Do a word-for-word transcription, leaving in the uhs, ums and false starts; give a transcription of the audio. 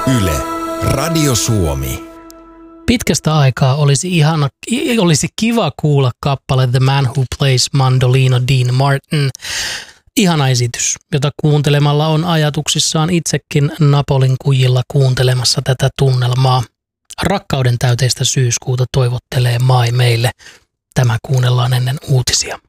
Yle, Radio Suomi. Pitkästä aikaa olisi, ihana, olisi kiva kuulla kappale The Man Who Plays Mandolino Dean Martin. Ihana esitys, jota kuuntelemalla on ajatuksissaan itsekin Napolin kujilla kuuntelemassa tätä tunnelmaa. Rakkauden täyteistä syyskuuta toivottelee Mai meille. Tämä kuunnellaan ennen uutisia.